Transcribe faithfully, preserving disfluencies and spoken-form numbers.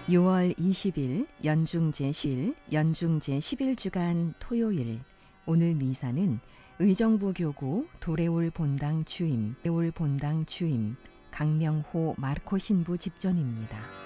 유월 이십일 연중 제십일 연중 제십일 주간 토요일. 오늘 미사는 의정부 교구 도래올 본당 주임, 도래올 본당 주임 강명호 마르코 신부 집전입니다.